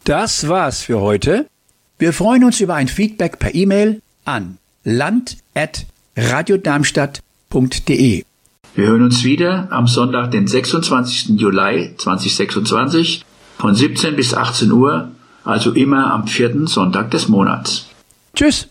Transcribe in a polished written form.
Das war's für heute. Wir freuen uns über ein Feedback per E-Mail an land@radiodarmstadt.de. Wir hören uns wieder am Sonntag, den 26. Juli 2026 von 17 bis 18 Uhr, also immer am 4. Sonntag des Monats. Tschüss.